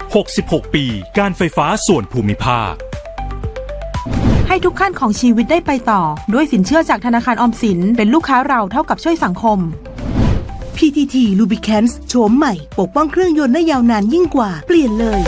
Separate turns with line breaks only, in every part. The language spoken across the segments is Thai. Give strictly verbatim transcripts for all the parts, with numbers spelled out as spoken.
หกสิบหก ปีการไฟฟ้าส่วนภูมิภาค
ให้ทุกขั้นของชีวิตได้ไปต่อด้วยสินเชื่อจากธนาคารออมสินเป็นลูกค้าเราเท่ากับช่วยสังคม
พี ที ที Lubricants โฉมใหม่ปกป้องเครื่องยนต์ได้ยาวนานยิ่งกว่าเปลี่ยนเลย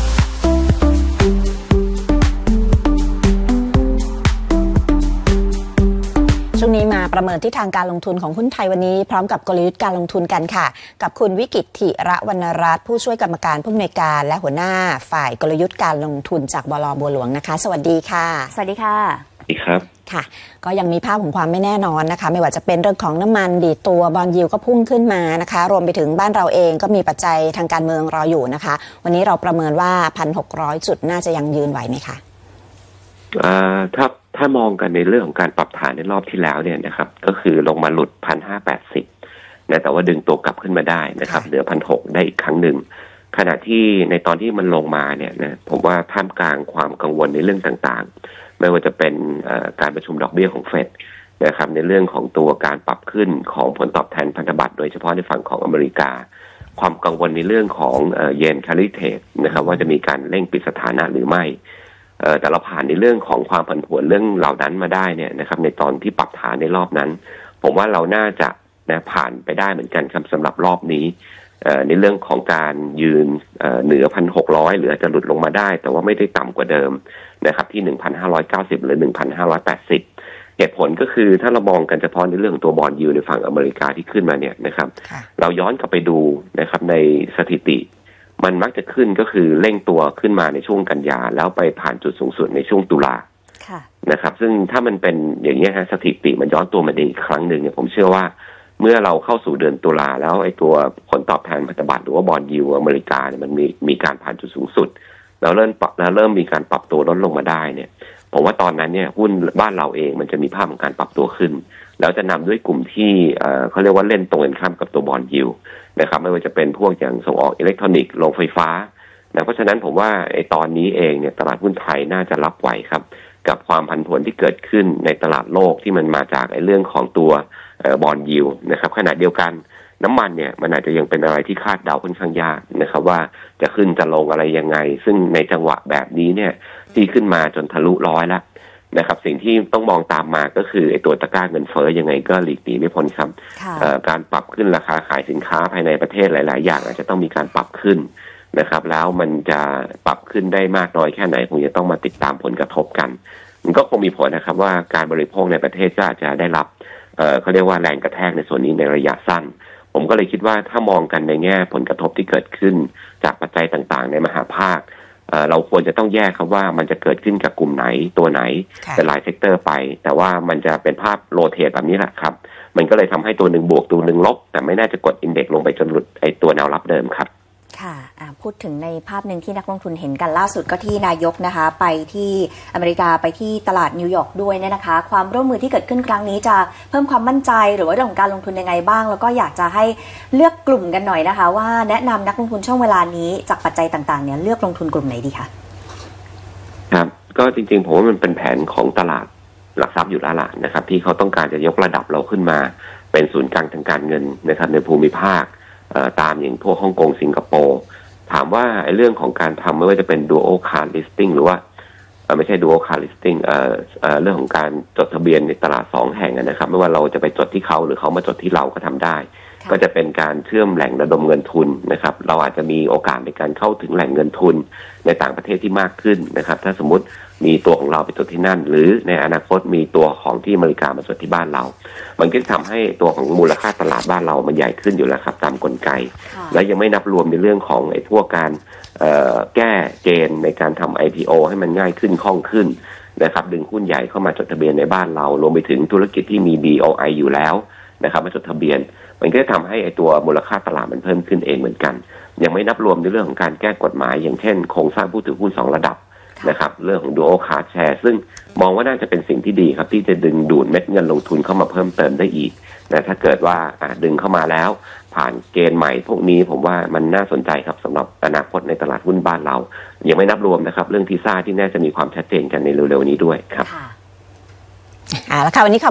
ช่วงนี้มาประเมินทิศทางการลงทุนของหุ้นไทยวันนี้พร้อมกับกลยุทธ์การลงทุนกันค่ะกับคุณวิกิตถิระวรรณรัตน์ผู้ช่วยกรรมการผู้อำนวยการและหัวหน้าฝ่ายกลยุทธ์การลงทุนจากบล.บัวหลวงนะคะสวัสดีค่ะสวัสดีค่ะ
สวัสดีครับ
ค่ะก็ยังมีภาพของความไม่แน่นอนนะคะไม่ว่าจะเป็นเรื่องของน้ำมันดีตัวบอนด์ยิลด์ก็พุ่งขึ้นมานะคะรวมไปถึงบ้านเราเองก็มีปัจจัยทางการเมืองรออยู่นะคะวันนี้เราประเมินว่า หนึ่งพันหกร้อย จุดน่าจะยังยืนไหวไหมคะ
อ่าถ้าถ้ามองกันในเรื่องของการปรับฐานในรอบที่แล้วเนี่ยนะครับก็คือลงมาหลุด หนึ่งพันห้าร้อยแปดสิบ นะแต่ว่าดึงตัวกลับขึ้นมาได้นะครับเหลือ หนึ่งพันหกร้อย ได้อีกครั้งหนึ่งขณะที่ในตอนที่มันลงมาเนี่ยนะผมว่าท่ามกลางความกังวลในเรื่องต่างๆไม่ว่าจะเป็นการประชุมดอกเบี้ยของเฟดนะครับในเรื่องของตัวการปรับขึ้นของผลตอบแทนพันธบัตรโดยเฉพาะในฝั่งของอเมริกาความกังวลในเรื่องของเยนคาริเทสนะครับว่าจะมีการเร่งปิดสถานะหรือไม่แต่เราผ่านในเรื่องของความผันผวนเรื่องเหล่านั้นมาได้เนี่ยนะครับในตอนที่ปรับฐานในรอบนั้นผมว่าเราน่าจะนะผ่านไปได้เหมือนกันครับสำหรับรอบนี้ในเรื่องของการยืนเหนือ หนึ่งพันหกร้อย หรืออาจจะหลุดลงมาได้แต่ว่าไม่ได้ต่ำกว่าเดิมนะครับที่ หนึ่งพันห้าร้อยเก้าสิบ หรือ หนึ่งพันห้าร้อยแปดสิบ เหตุผลก็คือถ้าเรามองกันเฉพาะในเรื่องของตัวบอนด์ยิลด์ในฝั่งอเมริกาที่ขึ้นมาเนี่ยนะครับเราย้อนกลับไปดูนะครับในสถิติมันมักจะขึ้นก็คือเร่งตัวขึ้นมาในช่วงกันยาแล้วไปผ่านจุดสูงสุดในช่วงตุลานะครับซึ่งถ้ามันเป็นอย่างนี้ฮะสถิติมันย้อนตัวมาได้อีกครั้งหนึ่งเนี่ยผมเชื่อว่าเมื่อเราเข้าสู่เดือนตุลาแล้วไอ้ตัวผลตอบแทนพันธบัตรหรือว่าบอนด์ยิลด์อเมริกาเนี่ยมันมีมีการผ่านจุดสูงสุดแล้วเริ่มปรับแล้วเริ่มมีการปรับตัวลดลงมาได้เนี่ยผมว่าตอนนั้นเนี่ยหุ้นบ้านเราเองมันจะมีภาพของการปรับตัวขึ้นแล้วจะนำด้วยกลุ่มที่เขาเรียกว่าเล่นตรงกันข้ามกับตัวบอนด์ยิลด์นะครับไม่ว่าจะเป็นพวกอย่างส่งออกอิเล็กทรอนิกส์โรงไฟฟ้านะเพราะฉะนั้นผมว่าไอ้ตอนนี้เองเนี่ยตลาดหุ้นไทยน่าจะรับไหวครับกับความผันผวนที่เกิดขึ้นในตลาดโลกที่มันมาจากไอ้เรื่องของตัวบอนด์ยิลด์นะครับขณะเดียวกันน้ำมันเนี่ยมันอาจจะยังเป็นอะไรที่คาดเดาค่อนข้างยากนะครับว่าจะขึ้นจะลงอะไรยังไงซึ่งในจังหวะแบบนี้เนี่ยที่ขึ้นมาจนทะลุร้อยแล้วนะครับสิ่งที่ต้องมองตามมาก็คือไอ้ตัวตะกร้าเงินเฟ้อยังไงก็หลีกหนีไม่พ้นครับการปรับขึ้นราคาขายสินค้าภายในประเทศหลายๆอย่างอาจจะต้องมีการปรับขึ้นนะครับแล้วมันจะปรับขึ้นได้มากน้อยแค่ไหนคงจะต้องมาติดตามผลกระทบกันมันก็คงมีผลนะครับว่าการบริโภคในประเทศก็อาจจะได้รับเอ่อเขาเรียกว่าแรงกระแทกในส่วนนี้ในระยะสั้นผมก็เลยคิดว่าถ้ามองกันในแง่ผลกระทบที่เกิดขึ้นจากปัจจัยต่างๆในมหาภาคเอ่อเราควรจะต้องแยกครับว่ามันจะเกิดขึ้นกับกลุ่มไหนตัวไหนเป็นหลายเซกเตอร์ไปแต่ว่ามันจะเป็นภาพโรเทตแบบนี้แหละครับมันก็เลยทำให้ตัวหนึ่งบวกตัวหนึ่งลบแต่ไม่น่าจะกดอินเด็กซ์ลงไปจนหลุดไอ้ตัวแนวรับเดิมครับ
ค่ะพูดถึงในภาพหนึ่งที่นักลงทุนเห็นกันล่าสุดก็ที่นายกนะคะไปที่อเมริกาไปที่ตลาดนิวยอร์กด้วยเนี่ยนะคะความร่วมมือที่เกิดขึ้นครั้งนี้จะเพิ่มความมั่นใจหรือว่าเรื่องของการลงทุนยังไงบ้างแล้วก็อยากจะให้เลือกกลุ่มกันหน่อยนะคะว่าแนะนำนักลงทุนช่วงเวลานี้จากปัจจัยต่างๆเนี่ยเลือกลงทุนกลุ่มไหนดีคะ
ครับก็จริงๆผมว่ามันเป็นแผนของตลาดหลักทรัพย์อยู่แล้วล่ะนะครับที่เขาต้องการจะยกระดับเราขึ้นมาเป็นศูนย์กลางทางการเงินนะครับในภูมิภาคตามอย่างพวกฮ่องกงสิงคโปร์ถามว่าไอ้เรื่องของการทำไม่ว่าจะเป็น dual card listing หรือว่าไม่ใช่ dual card listing เอ่อเอ่อเรื่องของการจดทะเบียนในตลาดสองแห่งนะครับไม่ว่าเราจะไปจดที่เขาหรือเขามาจดที่เราก็ทำได้ก็จะเป็นการเชื่อมแหล่งระดมเงินทุนนะครับเราอาจจะมีโอกาสในการเข้าถึงแหล่งเงินทุนในต่างประเทศที่มากขึ้นนะครับถ้าสมมติมีตัวของเราไปจดที่นั่นหรือในอนาคตมีตัวของที่อเมริกามาจดที่บ้านเรามันก็จะทำให้ตัวของมูลค่าตลาดบ้านเรามันใหญ่ขึ้นอยู่แล้วครับตามกลไกและยังไม่นับรวมในเรื่องของไอ้พวกการแก้เกณฑ์ในการทำ ไอ พี โอ ให้มันง่ายขึ้นคล่องขึ้นนะครับดึงหุ้นใหญ่เข้ามาจดทะเบียนในบ้านเรารวมไปถึงธุรกิจที่มี บี โอ ไอ อยู่แล้วนะครับมาจดทะเบียนมันก็จะทำให้ไอ้ตัวมูลค่าตลาดมันเพิ่มขึ้นเองเหมือนกันยังไม่นับรวมในเรื่องของการแก้กฎหมายอย่างเช่นโครงสร้างผู้ถือหุ้นสองระดับนะครับเรื่องของ dual card share ซึ่งมองว่าน่าจะเป็นสิ่งที่ดีครับที่จะดึงดูดเม็ดเงินลงทุนเข้ามาเพิ่มเติมได้อีกนะถ้าเกิดว่าดึงเข้ามาแล้วผ่านเกณฑ์ใหม่พวกนี้ผมว่ามันน่าสนใจครับสำหรับอนาคตในตลาดหุ้นบ้านเรายังไม่นับรวมนะครับเรื่องทีซ่าที่น่าจะมีความชัดเจนกันในเร็วๆนี้ด้วยครับ
อ่าแล้วค่ะวันนี้